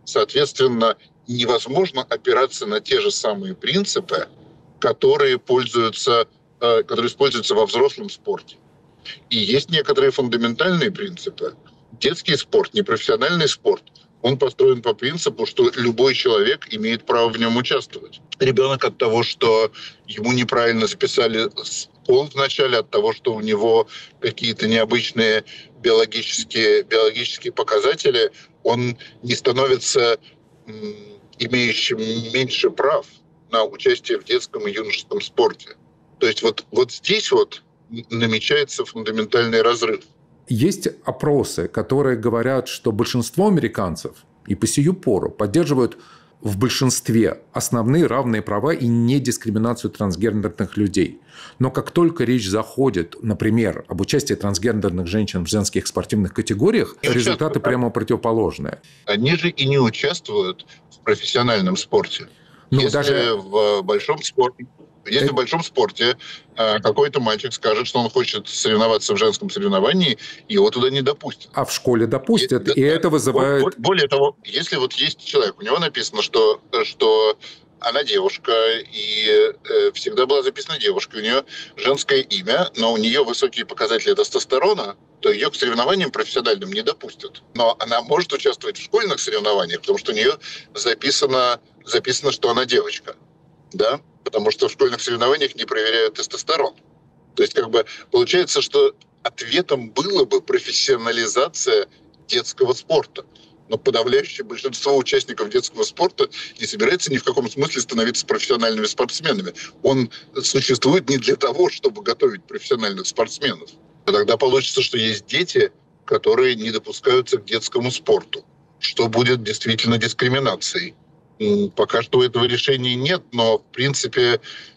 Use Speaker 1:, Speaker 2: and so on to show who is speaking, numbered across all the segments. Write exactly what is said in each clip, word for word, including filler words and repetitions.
Speaker 1: Соответственно, невозможно опираться на те же самые принципы, которые пользуются, которые используются во взрослом спорте. И есть некоторые фундаментальные принципы. Детский спорт, непрофессиональный спорт, он построен по принципу, что любой человек имеет право в нем участвовать. Ребенок от того, что ему неправильно записали пол вначале, от того, что у него какие-то необычные биологические, биологические показатели, он не становится м, имеющим меньше прав на участие в детском и юношеском спорте. То есть вот, вот здесь вот намечается фундаментальный разрыв.
Speaker 2: Есть опросы, которые говорят, что большинство американцев и по сию пору поддерживают в большинстве основные равные права и недискриминацию трансгендерных людей. Но как только речь заходит, например, об участии трансгендерных женщин в женских спортивных категориях, не результаты прямо противоположные.
Speaker 1: Они же и не участвуют в профессиональном спорте.
Speaker 2: Ну,
Speaker 1: Если
Speaker 2: даже...
Speaker 1: в большом спорте... Если в большом спорте какой-то мальчик скажет, что он хочет соревноваться в женском соревновании, его туда не допустят.
Speaker 2: А в школе допустят, и, и это вызывает...
Speaker 1: Более того, если вот есть человек, у него написано, что, что она девушка, и э, всегда была записана девушкой, у нее женское имя, но у нее высокие показатели тестостерона, то ее к соревнованиям профессиональным не допустят. Но она может участвовать в школьных соревнованиях, потому что у нее записано, записано что она девочка. Да? Потому что в школьных соревнованиях не проверяют тестостерон. То есть как бы получается, что ответом было бы профессионализация детского спорта. Но подавляющее большинство участников детского спорта не собирается ни в каком смысле становиться профессиональными спортсменами. Он существует не для того, чтобы готовить профессиональных спортсменов. Тогда получится, что есть дети, которые не допускаются к детскому спорту, что будет действительно дискриминацией. Пока что этого решения нет, но, в принципе,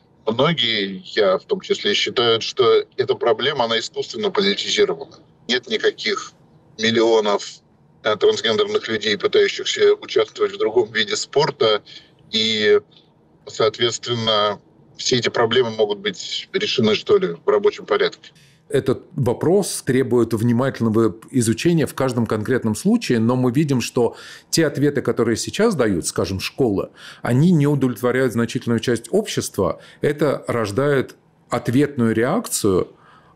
Speaker 1: многие, я в том числе, считают, что эта проблема, она искусственно политизирована. Нет никаких миллионов трансгендерных людей, пытающихся участвовать в другом виде спорта, и, соответственно, все эти проблемы могут быть решены, что ли, в рабочем порядке.
Speaker 2: Этот вопрос требует внимательного изучения в каждом конкретном случае, но мы видим, что те ответы, которые сейчас дают, скажем, школа, они не удовлетворяют значительную часть общества. Это рождает ответную реакцию,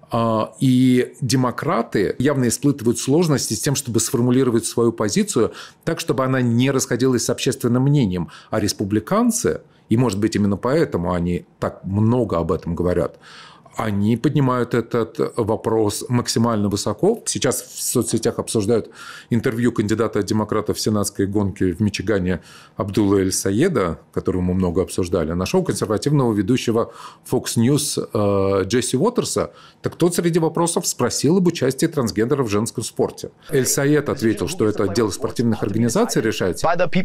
Speaker 2: и демократы явно испытывают сложности с тем, чтобы сформулировать свою позицию так, чтобы она не расходилась с общественным мнением. А республиканцы, и, может быть, именно поэтому они так много об этом говорят, они поднимают этот вопрос максимально высоко. Сейчас в соцсетях обсуждают интервью кандидата демократов в сенатской гонке в Мичигане Абдулла Эль-Саеда, которого мы много обсуждали, на шоу консервативного ведущего Fox News Джесси Уотерса. Так тот среди вопросов спросил об участии трансгендеров в женском спорте. Эль-Саед ответил, что это дело спортивных организаций решать.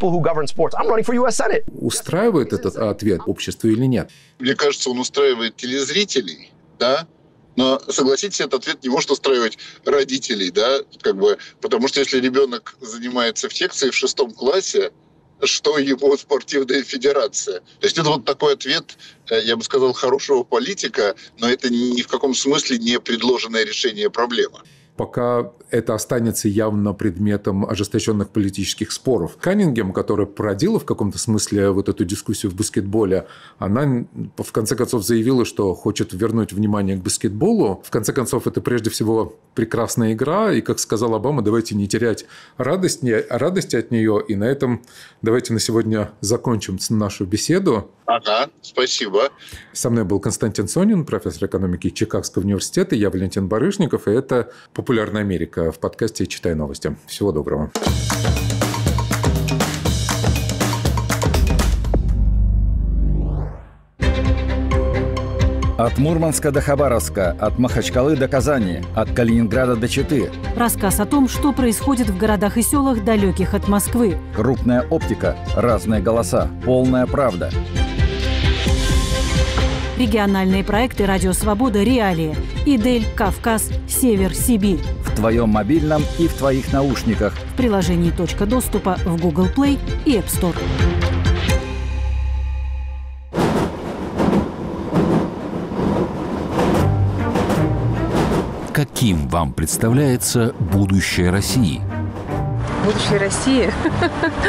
Speaker 2: Устраивает этот ответ обществу или нет?
Speaker 1: Мне кажется, он устраивает телезрителей. Да, но, согласитесь, этот ответ не может устраивать родителей, да, как бы, потому что если ребенок занимается в секции в шестом классе, что ему спортивная федерация? То есть это вот такой ответ, я бы сказал, хорошего политика, но это ни в каком смысле не предложенное решение проблемы.
Speaker 2: Пока это останется явно предметом ожесточенных политических споров. Каннингем, которая породила в каком-то смысле вот эту дискуссию в баскетболе, она в конце концов заявила, что хочет вернуть внимание к баскетболу. В конце концов, это прежде всего прекрасная игра, и, как сказал Обама, давайте не терять радость, радости от нее, и на этом давайте на сегодня закончим нашу беседу.
Speaker 1: Ага, спасибо.
Speaker 2: Со мной был Константин Сонин, профессор экономики Чикагского университета, я Валентин Барышников, и это «Популярная Америка» в подкасте «Читай новости». Всего доброго.
Speaker 3: От Мурманска до Хабаровска, от Махачкалы до Казани, от Калининграда до Читы.
Speaker 4: Рассказ о том, что происходит в городах и селах, далеких от Москвы.
Speaker 3: Крупная оптика, разные голоса, полная правда.
Speaker 4: Региональные проекты «Радио Свобода», «Реалии», «Идель», «Кавказ», «Север», «Сибирь».
Speaker 3: В твоем мобильном и в твоих наушниках.
Speaker 4: В приложении «Точка доступа» в Google Play и App Store.
Speaker 5: Каким вам представляется будущее России?
Speaker 6: Будущее России?